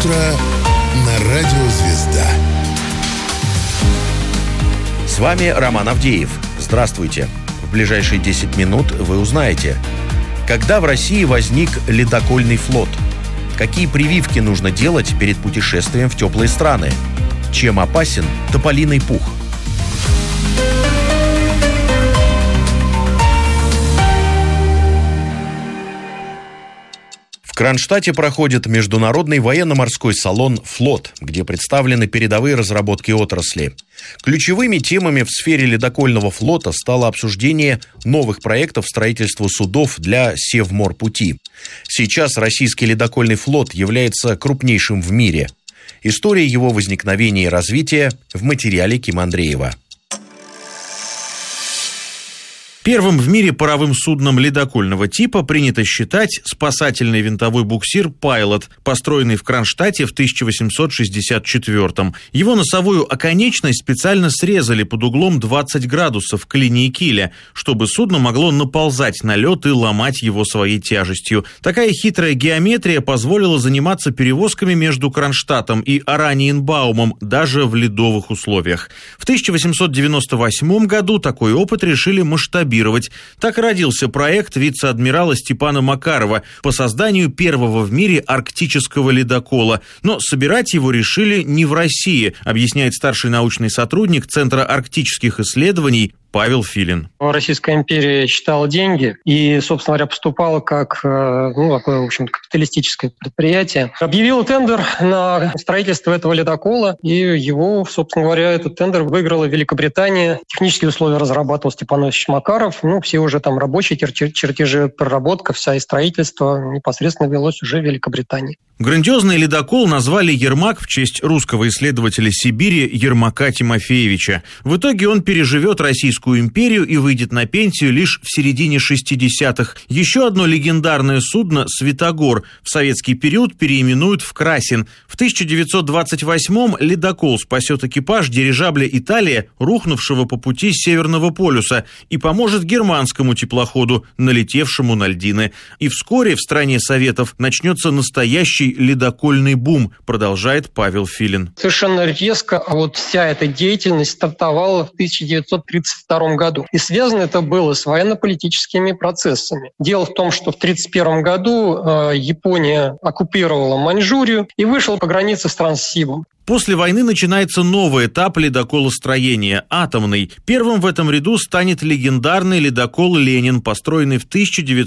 утро на Радио Звезда. С вами Роман Авдеев. Здравствуйте. В ближайшие 10 минут вы узнаете, когда в России возник ледокольный флот, какие прививки нужно делать перед путешествием в теплые страны, чем опасен тополиный пух. В Кронштадте проходит международный военно-морской салон «Флот», где представлены передовые разработки отрасли. Ключевыми темами в сфере ледокольного флота стало обсуждение новых проектов строительства судов для Севморпути. Сейчас российский ледокольный флот является крупнейшим в мире. История его возникновения и развития в материале Кима Андреева. Первым в мире паровым судном ледокольного типа принято считать спасательный винтовой буксир «Пайлот», построенный в Кронштадте в 1864-м. Его носовую оконечность специально срезали под углом 20 градусов к линии киля, чтобы судно могло наползать на лед и ломать его своей тяжестью. Такая хитрая геометрия позволила заниматься перевозками между Кронштадтом и Ораниенбаумом даже в ледовых условиях. В 1898 году такой опыт решили масштабировать. Так родился проект вице-адмирала Степана Макарова по созданию первого в мире арктического ледокола. Но собирать его решили не в России, объясняет старший научный сотрудник Центра арктических исследований Павел Филин. Российская империя считала деньги и, собственно говоря, поступала как такое, в общем-то, капиталистическое предприятие. Объявила тендер на строительство этого ледокола, и его, собственно говоря, этот тендер выиграла Великобритания. Технические условия разрабатывал Степан Иосифович Макаров. Все уже там рабочие чертежи, проработка, вся и строительство непосредственно велось уже в Великобритании. Грандиозный ледокол назвали «Ермак» в честь русского исследователя Сибири Ермака Тимофеевича. В итоге он переживет Российскую империю и выйдет на пенсию лишь в середине 60-х. Еще одно легендарное судно «Светогор» в советский период переименуют в «Красин». В 1928-м ледокол спасет экипаж дирижабля «Италия», рухнувшего по пути Северного полюса, и поможет германскому теплоходу, налетевшему на льдины. И вскоре в стране Советов начнется настоящий ледокольный бум, продолжает Павел Филин. Совершенно резко вся эта деятельность стартовала в 1932 году. И связано это было с военно-политическими процессами. Дело в том, что в 1931 году Япония оккупировала Маньчжурию и вышла по границе стран с Сибом. После войны начинается новый этап ледоколостроения – атомный. Первым в этом ряду станет легендарный ледокол «Ленин», построенный в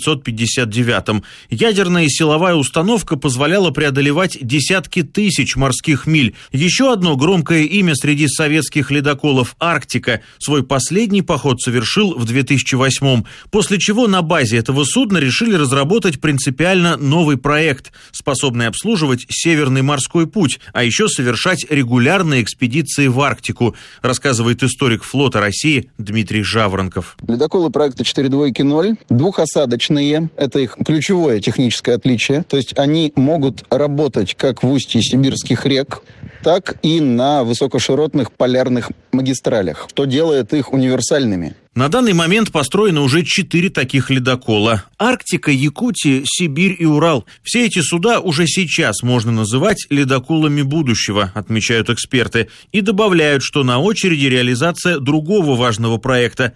1959-м. Ядерная и силовая установка позволяла преодолевать десятки тысяч морских миль. Еще одно громкое имя среди советских ледоколов – «Арктика». Свой последний поход совершил в 2008-м, после чего на базе этого судна решили разработать принципиально новый проект, способный обслуживать Северный морской путь, а еще совершать регулярные экспедиции в Арктику, рассказывает историк флота России Дмитрий Жаворонков. Ледоколы проекта 4.2.0 двухосадочные. Это их ключевое техническое отличие. То есть они могут работать как в устье сибирских рек, так и на высокоширотных полярных магистралях, что делает их универсальными. На данный момент построено уже 4 таких ледокола. Арктика, Якутия, Сибирь и Урал. Все эти суда уже сейчас можно называть ледоколами будущего, отмечают эксперты. И добавляют, что на очереди реализация другого важного проекта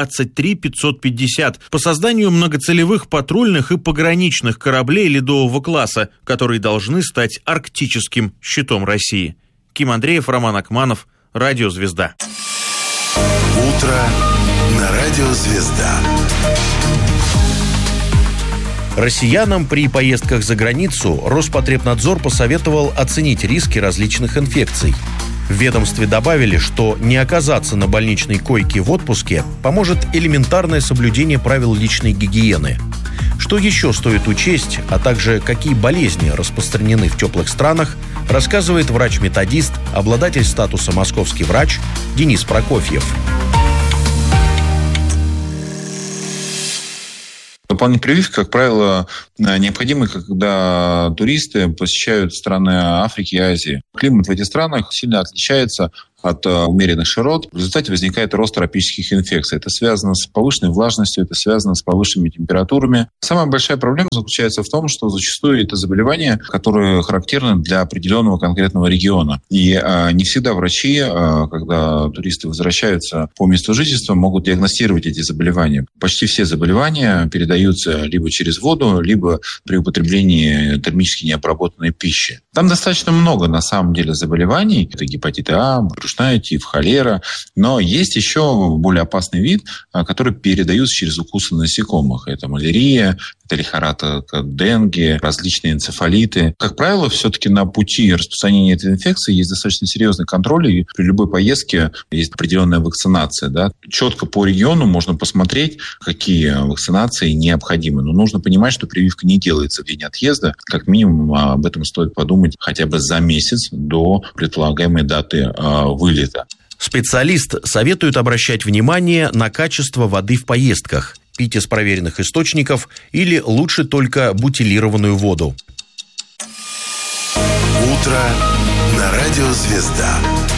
23550 по созданию многоцелевых патрульных и пограничных кораблей ледового класса, которые должны стать арктическим щитом России. Ким Андреев, Роман Акманов, Радио Звезда. Утро на Радио Звезда. Россиянам при поездках за границу Роспотребнадзор посоветовал оценить риски различных инфекций. В ведомстве добавили, что не оказаться на больничной койке в отпуске поможет элементарное соблюдение правил личной гигиены. Что еще стоит учесть, а также какие болезни распространены в теплых странах, рассказывает врач-методист, обладатель статуса «Московский врач» Денис Прокофьев. Дополнительные прививки, как правило, необходимы, когда туристы посещают страны Африки и Азии. Климат в этих странах сильно отличается от умеренных широт. В результате возникает рост тропических инфекций. Это связано с повышенной влажностью, это связано с повышенными температурами. Самая большая проблема заключается в том, что зачастую это заболевания, которые характерны для определенного конкретного региона. И не всегда врачи, когда туристы возвращаются по месту жительства, могут диагностировать эти заболевания. Почти все заболевания передаются либо через воду, либо при употреблении термически необработанной пищи. Там достаточно много, на самом деле, заболеваний. Это гепатит А, брюшная тиф, холера. Но есть еще более опасный вид, который передаются через укусы насекомых. Это малярия, это лихорадка денге, различные энцефалиты. Как правило, все-таки на пути распространения этой инфекции есть достаточно серьезный контроль, и при любой поездке есть определенная вакцинация. Да? Четко по региону можно посмотреть, какие вакцинации необходимы. Но нужно понимать, что прививка не делается в день отъезда. Как минимум об этом стоит подумать хотя бы за месяц до предполагаемой даты вылета. Специалист советует обращать внимание на качество воды в поездках, пить из проверенных источников или лучше только бутилированную воду. Утро на радио «Звезда».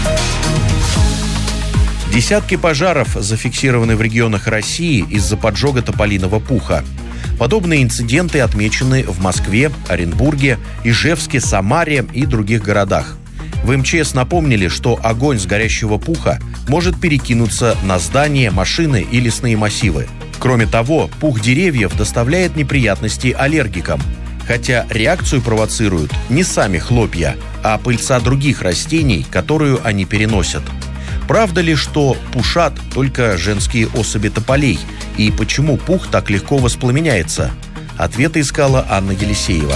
Десятки пожаров зафиксированы в регионах России из-за поджога тополиного пуха. Подобные инциденты отмечены в Москве, Оренбурге, Ижевске, Самаре и других городах. В МЧС напомнили, что огонь с горящего пуха может перекинуться на здания, машины и лесные массивы. Кроме того, пух деревьев доставляет неприятности аллергикам. Хотя реакцию провоцируют не сами хлопья, а пыльца других растений, которую они переносят. Правда ли, что пушат только женские особи тополей? И почему пух так легко воспламеняется? Ответы искала Анна Елисеева.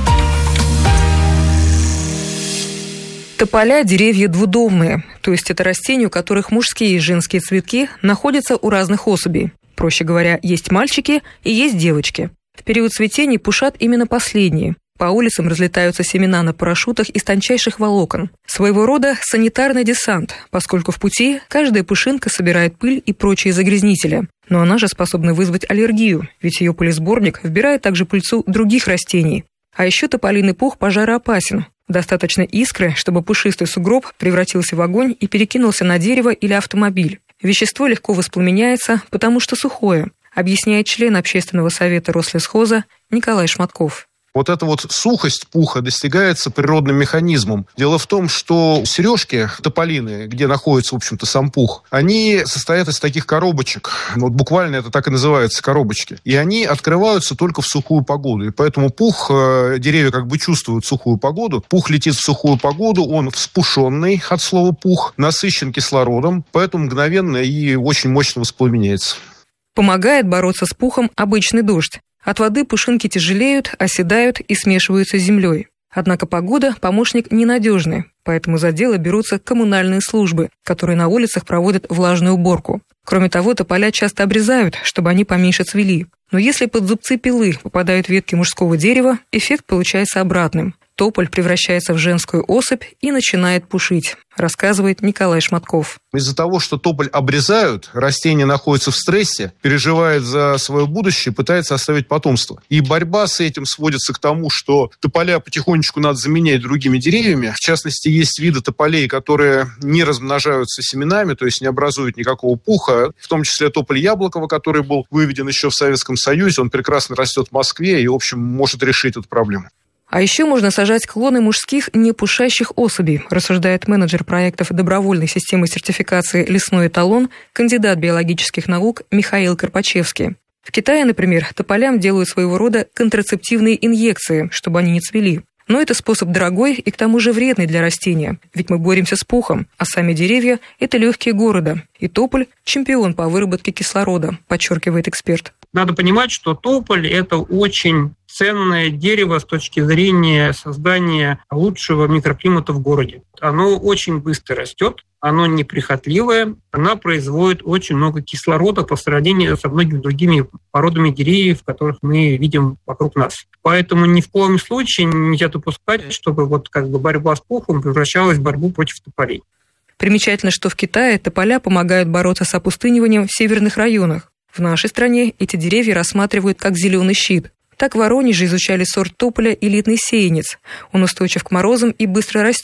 Тополя – деревья двудомные, то есть это растения, у которых мужские и женские цветки находятся у разных особей. Проще говоря, есть мальчики и есть девочки. В период цветения пушат именно последние. По улицам разлетаются семена на парашютах из тончайших волокон. Своего рода санитарный десант, поскольку в пути каждая пушинка собирает пыль и прочие загрязнители. Но она же способна вызвать аллергию, ведь ее пылесборник вбирает также пыльцу других растений. А еще тополиный пух пожароопасен. Достаточно искры, чтобы пушистый сугроб превратился в огонь и перекинулся на дерево или автомобиль. Вещество легко воспламеняется, потому что сухое, объясняет член общественного совета Рослесхоза Николай Шматков. Вот эта вот сухость пуха достигается природным механизмом. Дело в том, что сережки тополиные, где находится, в общем-то, сам пух, они состоят из таких коробочек. Вот буквально это так и называется, коробочки. И они открываются только в сухую погоду. И поэтому пух, деревья как бы чувствуют сухую погоду. Пух летит в сухую погоду, он вспушенный от слова пух, насыщен кислородом, поэтому мгновенно и очень мощно воспламеняется. Помогает бороться с пухом обычный дождь. От воды пушинки тяжелеют, оседают и смешиваются с землей. Однако погода – помощник ненадежный, поэтому за дело берутся коммунальные службы, которые на улицах проводят влажную уборку. Кроме того, тополя часто обрезают, чтобы они поменьше цвели. Но если под зубцы пилы попадают ветки мужского дерева, эффект получается обратным. Тополь превращается в женскую особь и начинает пушить, рассказывает Николай Шматков. Из-за того, что тополь обрезают, растение находится в стрессе, переживает за свое будущее, пытается оставить потомство. И борьба с этим сводится к тому, что тополя потихонечку надо заменять другими деревьями. В частности, есть виды тополей, которые не размножаются семенами, то есть не образуют никакого пуха, в том числе тополь Яблокова, который был выведен еще в Советском Союзе. Он прекрасно растет в Москве и, в общем, может решить эту проблему. А еще можно сажать клоны мужских непушащих особей, рассуждает менеджер проектов добровольной системы сертификации «Лесной эталон», кандидат биологических наук Михаил Карпачевский. В Китае, например, тополям делают своего рода контрацептивные инъекции, чтобы они не цвели. Но это способ дорогой и к тому же вредный для растения, ведь мы боремся с пухом, а сами деревья – это легкие города. И тополь – чемпион по выработке кислорода, подчеркивает эксперт. Надо понимать, что тополь – это очень ценное дерево с точки зрения создания лучшего микроклимата в городе. Оно очень быстро растет, оно неприхотливое, оно производит очень много кислорода по сравнению со многими другими породами деревьев, которых мы видим вокруг нас. Поэтому ни в коем случае нельзя допускать, чтобы борьба с пухом превращалась в борьбу против тополей. Примечательно, что в Китае тополя помогают бороться с опустыниванием в северных районах. В нашей стране эти деревья рассматривают как зеленый щит. Так в Воронеже изучали сорт тополя элитный сеянец. Он устойчив к морозам и быстро растет.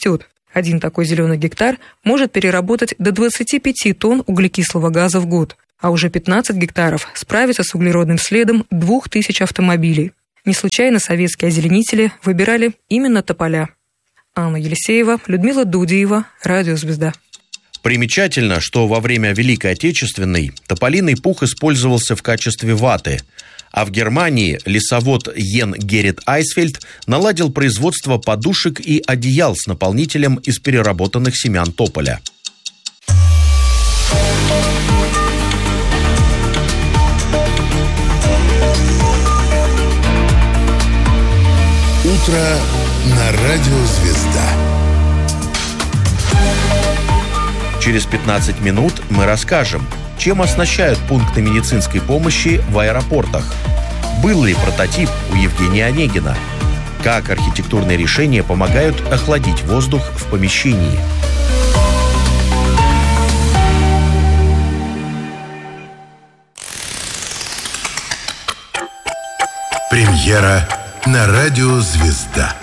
Один такой зеленый гектар может переработать до 25 тонн углекислого газа в год, а уже 15 гектаров справятся с углеродным следом 2000 автомобилей. Не случайно советские озеленители выбирали именно тополя. Анна Елисеева, Людмила Дудиева, Радио «Звезда». Примечательно, что во время Великой Отечественной тополиный пух использовался в качестве ваты, а в Германии лесовод Йен Геррит Айсфельд наладил производство подушек и одеял с наполнителем из переработанных семян тополя. Утро на Радио «Звезда». Через 15 минут мы расскажем, чем оснащают пункты медицинской помощи в аэропортах. Был ли прототип у Евгения Онегина? Как архитектурные решения помогают охладить воздух в помещении? Премьера на Радио «Звезда».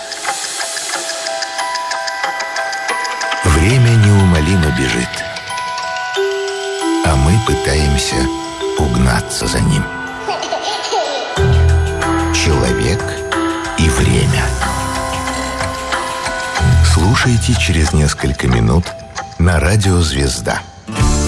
Время неумолимо бежит, а мы пытаемся угнаться за ним. Человек и время. Слушайте через несколько минут на Радио «Звезда».